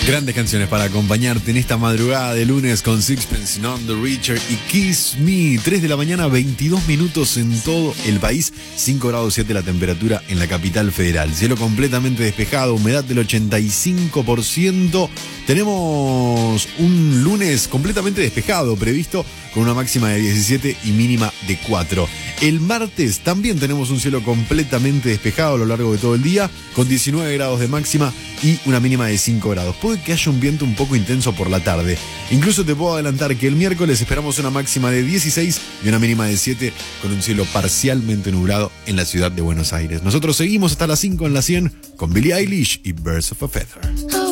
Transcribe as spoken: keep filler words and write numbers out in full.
Grandes canciones para acompañarte en esta madrugada de lunes con Sixpence None the Richer y Kiss Me. tres de la mañana, veintidós minutos en todo el país, cinco grados siete la temperatura en la capital federal. Cielo completamente despejado, humedad del ochenta y cinco por ciento. Tenemos un lunes completamente despejado previsto con una máxima de diecisiete y mínima de cuatro. El martes también tenemos un cielo completamente despejado a lo largo de todo el día con diecinueve grados de máxima y una mínima de cinco grados. Puede que haya un viento un poco intenso por la tarde. Incluso te puedo adelantar que el miércoles esperamos una máxima de dieciséis y una mínima de siete con un cielo parcialmente nublado en la ciudad de Buenos Aires. Nosotros seguimos hasta las cinco en la cien con Billie Eilish y Birds of a Feather.